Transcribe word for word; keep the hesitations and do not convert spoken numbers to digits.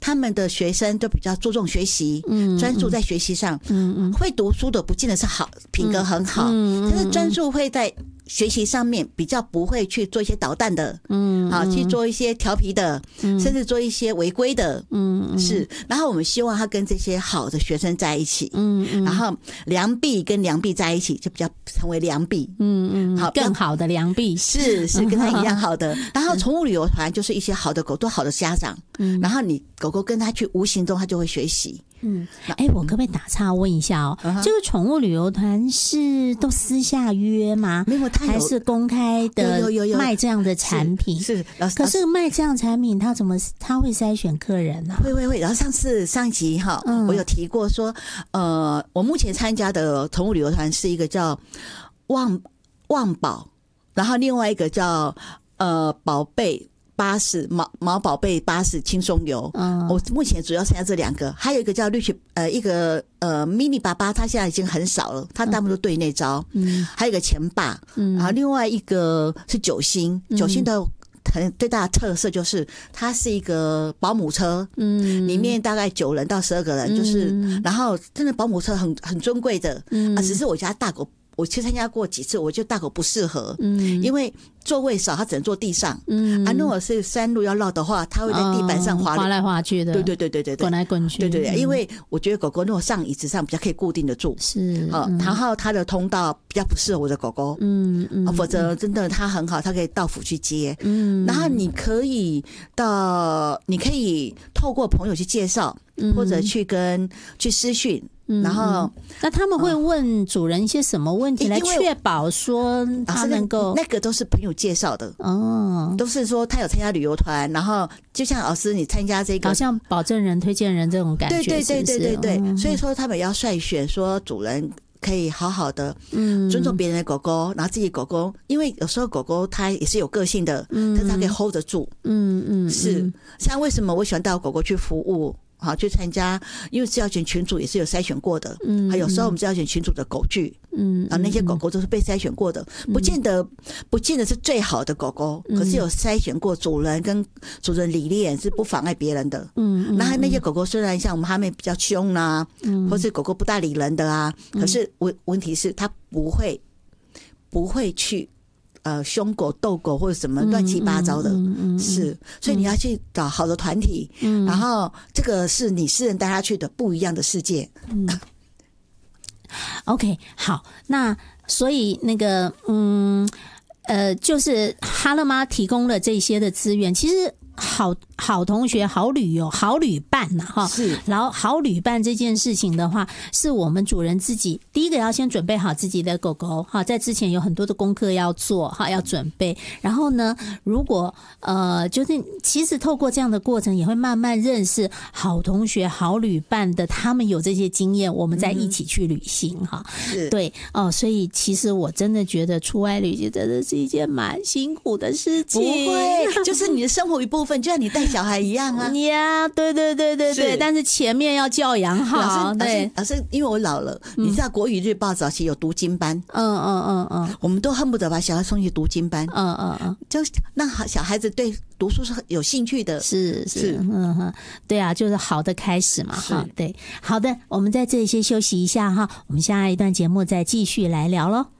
他们的学生都比较注重学习，嗯，专注在学习上，嗯嗯，会读书的不见得是好品格很好，嗯，但是专注会在学习上面比较不会去做一些捣蛋的，嗯，好去做一些调皮的，嗯，甚至做一些违规的，嗯，是。然后我们希望他跟这些好的学生在一起，嗯嗯，然后良币跟良币在一起就比较成为良币，嗯嗯，好， 更好的良币是是跟他一样好的。然后宠物旅游团就是一些好的狗，都好的家长，嗯，然后你狗狗跟他去，无形中他就会学习。 嗯，哎，我可不可以打岔问一下哦？嗯、这个宠物旅游团是都私下约吗？ 没有，他还是公开的有有有卖这样的产品？ 是，是可是卖这样产品，他怎么他会筛选客人呢、啊？ 会会会。然后上次上一集哈，嗯、我有提过说，呃，我目前参加的宠物旅游团是一个叫旺旺宝，然后另外一个叫呃宝贝。巴士毛毛宝贝巴士轻松游，嗯，我目前主要参加这两个，还有一个叫绿曲，呃，一个呃 mini 爸爸，他现在已经很少了，他大部分都对内招，嗯，还有一个前爸，嗯，然后另外一个是九星，嗯、九星的很最大的特色就是它是一个保姆车，嗯，里面大概九人到十二个人，就是，嗯、然后真的保姆车很很尊贵的，嗯，啊，只是我家大狗。我去参加过几次，我觉得大狗不适合，嗯，因为座位少，它只能坐地上，嗯，啊，如果是山路要绕的话，它会在地板上滑、 哦、滑来滑去的， 对对对对对对， 滚来滚去， 对对对，嗯、因为我觉得狗狗如果上椅子上比较可以固定得住， 是， 好、嗯，然后它的通道比较不适合我的狗狗，嗯嗯、啊，否则真的它很好，它可以到府去接，嗯，然后你可以到，你可以透过朋友去介绍，嗯、或者去跟去私讯。然后、嗯， 那他们会问主人一些什么问题来确保说他能够？ 那个都是朋友介绍的哦，都是说他有参加旅游团，然后就像老师你参加这个， 好像保证人、推荐人这种感觉， 对对对对对对， 嗯、 所以说他们要筛选说主人可以好好的嗯尊重别人的狗狗，然后自己狗狗，因为有时候狗狗它也是有个性的，嗯，但是它可以 hold 得住，嗯嗯，是像为什么我喜欢带我狗狗去服务？好，去参加，因为资料犬群组也是有筛选过的，嗯，还有时候我们资料犬群组的狗具，嗯，啊，那些狗狗都是被筛选过的，不见得，不见得是最好的狗狗，可是有筛选过主人跟主人理念是不妨碍别人的，嗯，然后那些狗狗虽然像我们哈妹比较凶啦，嗯，或是狗狗不大理人的啊，可是问问题是它不会不会去。呃，凶狗、斗狗或者什么乱七八糟的，嗯嗯嗯、是，所以你要去找好的团体，嗯、然后这个是你私人带他去的不一样的世界。嗯、 OK， 好，那所以那个，嗯，呃，就是哈乐妈提供了这些的资源，其实。好好同学好旅游好旅伴呐哈， 是， 然后好旅伴这件事情的话，是我们主人自己第一个要先准备好自己的狗狗哈，在之前有很多的功课要做哈，要准备。然后呢，如果呃，就是其实透过这样的过程，也会慢慢认识好同学好旅伴的，他们有这些经验，我们再一起去旅行哈。 是， 对哦，所以其实我真的觉得出外旅行真的是一件蛮辛苦的事情。 不会，就是你的生活一部分。就像你带小孩一样啊！ 呀， yeah, 对对对对对，但是前面要教养好。 老师，老师，因为我老了，嗯、你知道国语日报早期有读经班， 嗯嗯嗯嗯， 我们都恨不得把小孩送去读经班， 嗯嗯嗯， 就让小孩子对读书是有兴趣的， 是是，嗯哼，对啊，就是好的开始嘛，哈，对，好的，我们在这里先休息一下哈，我们下一段节目再继续来聊咯。